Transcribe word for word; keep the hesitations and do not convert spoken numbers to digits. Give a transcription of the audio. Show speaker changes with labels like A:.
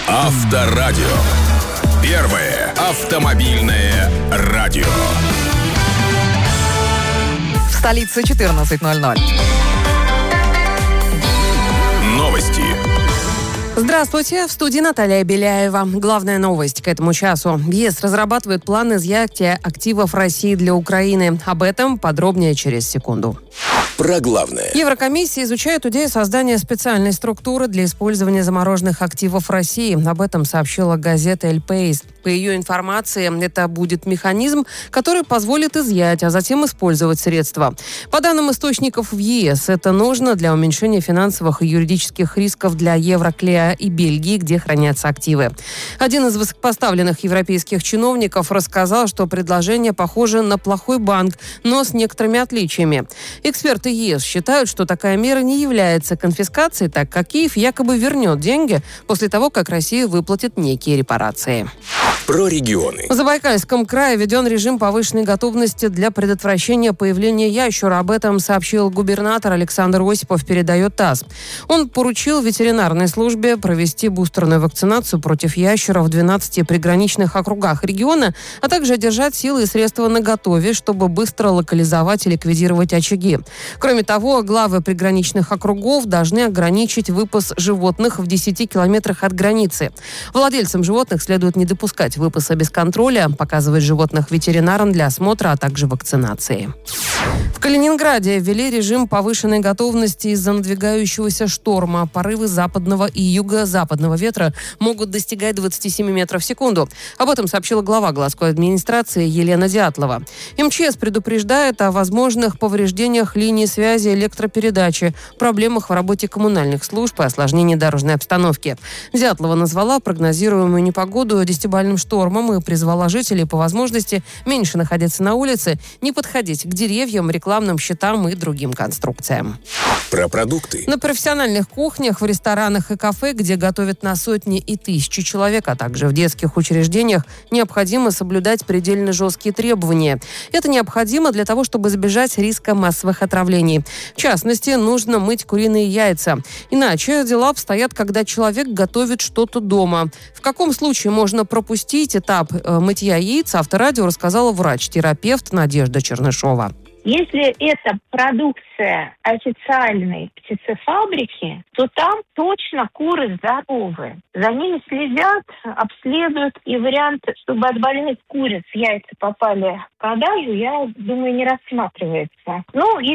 A: Авторадио. Первое автомобильное радио.
B: В столице четырнадцать ноль ноль.
A: Новости.
C: Здравствуйте, в студии Наталья Беляева. Главная новость к этому часу. ЕС разрабатывает план изъятия активов России для Украины. Об этом подробнее через секунду.
A: Про главное.
C: Еврокомиссия изучает идею создания специальной структуры для использования замороженных активов России. Об этом сообщила газета «Эль Пейс». По ее информации, это будет механизм, который позволит изъять, а затем использовать средства. По данным источников в ЕС, это нужно для уменьшения финансовых и юридических рисков для Евроклея и Бельгии, где хранятся активы. Один из высокопоставленных европейских чиновников рассказал, что предложение похоже на плохой банк, но с некоторыми отличиями. Эксперты ЕС считают, что такая мера не является конфискацией, так как Киев якобы вернет деньги после того, как Россия выплатит некие репарации.
A: Про регионы.
C: В Забайкальском крае введен режим повышенной готовности для предотвращения появления ящера. Об этом сообщил губернатор Александр Осипов, передает ТАСС. Он поручил ветеринарной службе провести бустерную вакцинацию против ящера в двенадцати приграничных округах региона, а также держать силы и средства наготове, чтобы быстро локализовать и ликвидировать очаги. Кроме того, главы приграничных округов должны ограничить выпас животных в десяти километрах от границы. Владельцам животных следует не допускать выпаса без контроля, показывать животных ветеринарам для осмотра, а также вакцинации. В Калининграде ввели режим повышенной готовности из-за надвигающегося шторма. Порывы западного и юго-западного ветра могут достигать двадцати семи метров в секунду. Об этом сообщила глава городской администрации Елена Дятлова. МЧС предупреждает о возможных повреждениях линии связи, электропередачи, проблемах в работе коммунальных служб и осложнении дорожной обстановки. Дятлова назвала прогнозируемую непогоду десятибалльным штормом и призвала жителей по возможности меньше находиться на улице, не подходить к деревьям, рекламным щитам и другим конструкциям.
A: Про продукты.
C: На профессиональных кухнях, в ресторанах и кафе, где готовят на сотни и тысячи человек, а также в детских учреждениях, необходимо соблюдать предельно жесткие требования. Это необходимо для того, чтобы избежать риска массовых отравлений. В частности, нужно мыть куриные яйца. Иначе дела обстоят, когда человек готовит что-то дома. В каком случае можно пропустить этап э, мытья яиц, Авторадио рассказала врач-терапевт Надежда Чернышова.
D: Если это продукция официальной птицефабрики, то там точно куры здоровы. За ними следят, обследуют. И вариант, чтобы от больных куриц яйца попали в продажу, я думаю, не рассматривается. Ну,